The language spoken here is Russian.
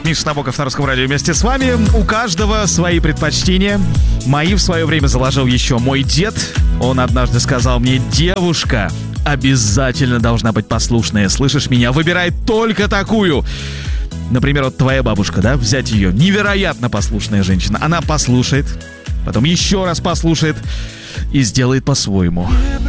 Миша Набоков на Русском радио вместе с вами. У каждого свои предпочтения. Мои в свое время заложил еще мой дед. Он однажды сказал мне: девушка обязательно должна быть послушная. Слышишь меня? Выбирай только такую. Например, вот твоя бабушка, да? Взять ее. Невероятно послушная женщина. Она послушает, потом еще раз послушает и сделает по-своему.